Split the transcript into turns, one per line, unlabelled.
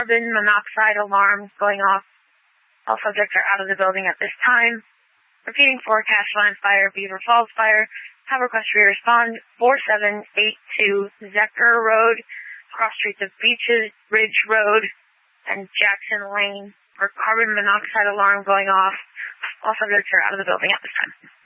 Carbon monoxide alarm going off. All subjects are out of the building at this time. Repeating forecast line fire, Beaver Falls fire. Have request respond 4782 Zecker Road, cross streets of Beaches Ridge Road and Jackson Lane for carbon monoxide alarm going off. All subjects are out of the building at this time.